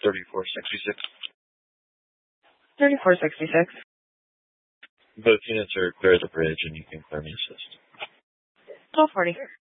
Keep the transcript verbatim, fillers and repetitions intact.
thirty-four sixty-six. thirty-four sixty-six. Both units are clear of the bridge, and you can clear me assist. twelve forty.